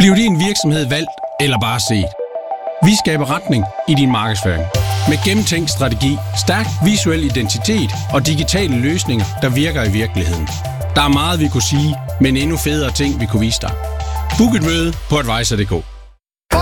Bliv din virksomhed valgt eller bare set? Vi skaber retning i din markedsføring. Med gennemtænkt strategi, stærk visuel identitet og digitale løsninger, der virker i virkeligheden. Der er meget, vi kunne sige, men endnu federe ting, vi kunne vise dig. Book et møde på Advisor.dk.